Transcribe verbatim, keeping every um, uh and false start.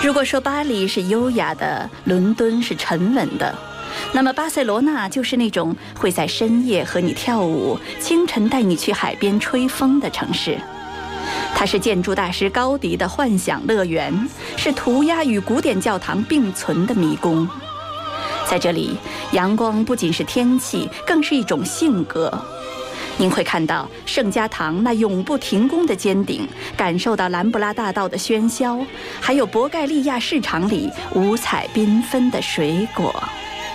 如果说巴黎是优雅的，伦敦是沉稳的，那么巴塞罗那就是那种会在深夜和你跳舞，清晨带你去海边吹风的城市。它是建筑大师高迪的幻想乐园，是涂鸦与古典教堂并存的迷宫。在这里，阳光不仅是天气，更是一种性格。您会看到圣家堂那永不停工的尖顶，感受到兰布拉大道的喧嚣，还有博盖利亚市场里五彩缤纷的水果。